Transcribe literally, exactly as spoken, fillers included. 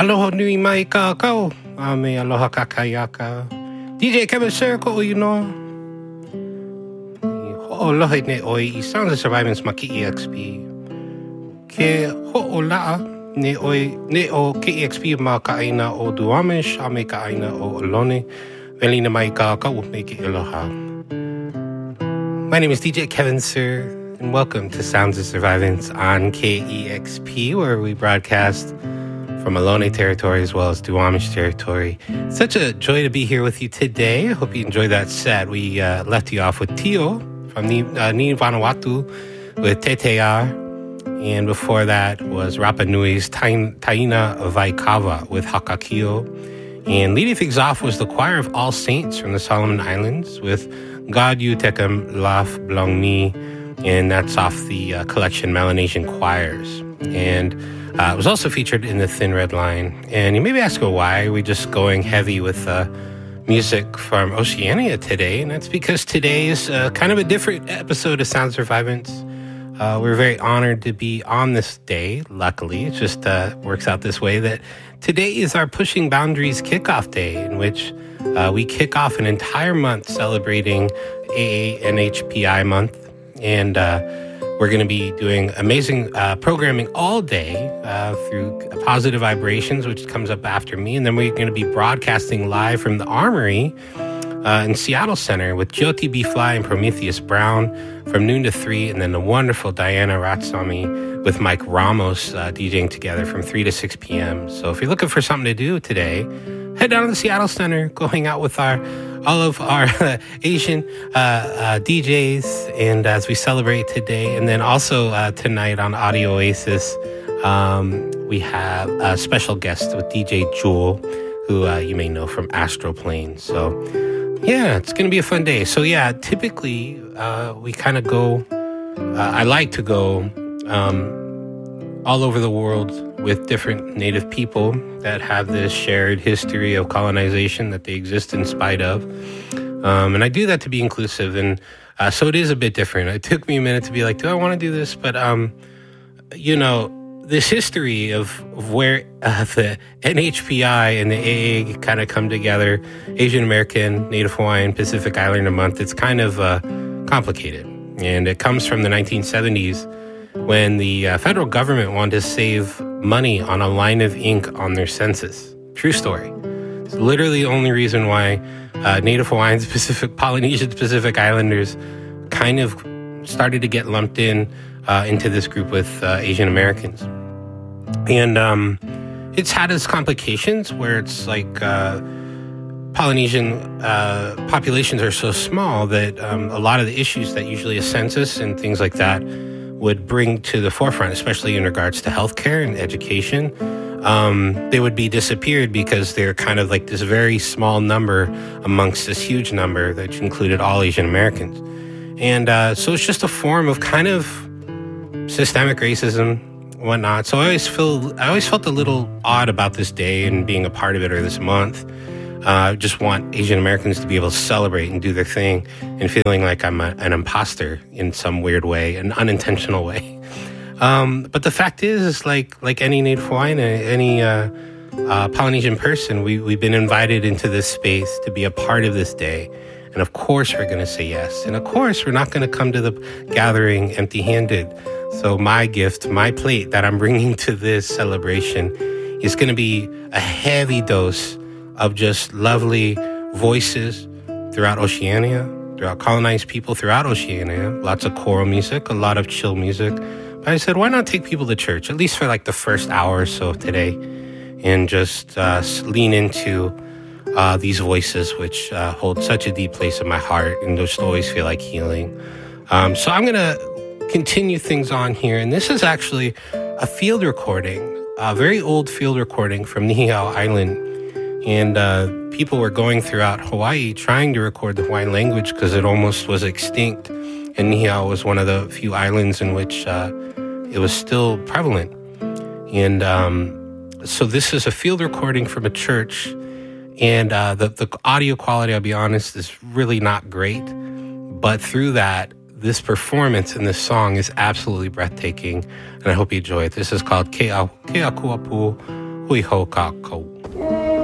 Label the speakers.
Speaker 1: Aloha nui mai ka kau. A me aloha kakayaka. D J Kevin Sir ko you know. Ho'olohe ne oi I Sounds of Survivance ma K E X P. Ke ho'ola'a ne oi ne o K E X P ma ka aina o Duwamish a me ka aina o Ohlone. Velina mai ka kau me ke aloha. My name is D J Kevin Sir, and welcome to Sounds of Survivance on K E X P, where we broadcast from Ohlone territory as well as Duwamish territory. Such a joy to be here with you today. I hope you enjoyed that set. We uh, left you off with Tio from Ni, uh, Ni Vanuatu with Te Te A. And before that was Rapa Nui's Tain, Taina Vaikawa with Hakakio. And leading things off was the Choir of All Saints from the Solomon Islands with God You Tekam Laf Blong Mi. And that's off the uh, collection Melanesian Choirs. And Uh, it was also featured in the Thin Red Line. And you may be asking why are we just going heavy with uh, music from Oceania today? And that's because today is uh, kind of a different episode of Sound Survivance. Uh, we're very honored to be on this day. Luckily, it just uh, works out this way that today is our Pushing Boundaries kickoff day, in which uh, we kick off an entire month celebrating A A N H P I month. And uh, we're going to be doing amazing uh, programming all day uh, through Positive Vibrations, which comes up after me. And then we're going to be broadcasting live from the Armory uh, in Seattle Center with Jyoti B. Fly and Prometheus Brown from noon to three. And then the wonderful Diana Ratsami with Mike Ramos uh, DJing together from three to six p.m. So if you're looking for something to do today, head down to the Seattle Center, go hang out with our all of our uh, Asian uh, uh, D Js, and as we celebrate today, and then also uh, tonight on Audio Oasis, um, we have a special guest with D J Jewel, who uh, you may know from Astroplane. So, yeah, it's going to be a fun day. So, yeah, typically uh, we kind of go, uh, I like to go um, all over the world with different native people that have this shared history of colonization that they exist in spite of. Um, and I do that to be inclusive. And uh, so it is a bit different. It took me a minute to be like, do I want to do this? But, um, you know, this history of, of where uh, the N H P I and the A A kind of come together, Asian American, Native Hawaiian, Pacific Islander Month, it's kind of uh, complicated. And it comes from the nineteen seventies when the uh, federal government wanted to save money on a line of ink on their census. True story. It's literally the only reason why uh, Native Hawaiians, Pacific Polynesian Pacific Islanders kind of started to get lumped in uh, into this group with uh, Asian Americans. And um, it's had its complications where it's like uh, Polynesian uh, populations are so small that um, a lot of the issues that usually a census and things like that would bring to the forefront, especially in regards to healthcare and education, um, they would be disappeared because they're kind of like this very small number amongst this huge number that included all Asian Americans. And uh, so it's just a form of kind of systemic racism, whatnot. So I always feel, I always felt a little odd about this day and being a part of it or this month. I uh, just want Asian Americans to be able to celebrate and do their thing and feeling like I'm a, an imposter in some weird way, an unintentional way. Um, but the fact is, is like like any Native Hawaiian, any uh, uh, Polynesian person, we, we've been invited into this space to be a part of this day. And of course, we're going to say yes. And of course, we're not going to come to the gathering empty-handed. So my gift, my plate that I'm bringing to this celebration is going to be a heavy dose of just lovely voices throughout Oceania, throughout colonized people throughout Oceania, lots of choral music, a lot of chill music. But I said, why not take people to church, at least for like the first hour or so of today, and just uh, lean into uh, these voices, which uh, hold such a deep place in my heart and just always feel like healing. Um, so I'm going to continue things on here. And this is actually a field recording, a very old field recording from Niihau Island. And uh, people were going throughout Hawaii trying to record the Hawaiian language because it almost was extinct. And Niihau was one of the few islands in which uh, it was still prevalent. And um, so this is a field recording from a church. And uh, the, the audio quality, I'll be honest, is really not great. But through that, this performance in this song is absolutely breathtaking. And I hope you enjoy it. This is called Ke Akuapu hui ho ka kou.